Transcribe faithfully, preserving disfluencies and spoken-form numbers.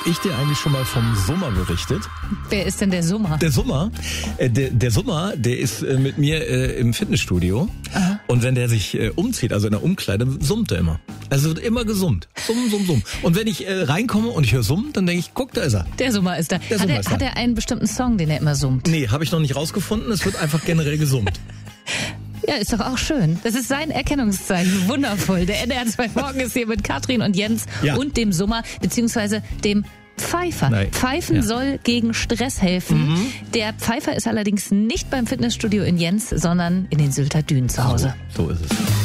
ich dir eigentlich schon mal vom Summer berichtet? Wer ist denn der Summer? Der Summer, äh, der, der Summer, der ist äh, mit mir äh, im Fitnessstudio. Aha. Und wenn der sich äh, umzieht, also in der Umkleide, summt er immer. Also wird immer gesummt. Summ, summ, summ. Und wenn ich äh, reinkomme und ich höre Summen, dann denke ich, guck, da ist er. Der Summer ist da. Der hat, Summer er, ist hat da. er einen bestimmten Song, den er immer summt? Nee, habe ich noch nicht rausgefunden. Es wird einfach generell gesummt. Ja, ist doch auch schön. Das ist sein Erkennungszeichen. Wundervoll. Der N D R zwei Morgen ist hier mit Katrin und Jens Ja. und dem Summer, beziehungsweise dem Pfeifer. Nein. Pfeifen Ja. soll gegen Stress helfen. Mhm. Der Pfeifer ist allerdings nicht beim Fitnessstudio in Jens, sondern in den Sylter Dünen zu Hause. So, so ist es.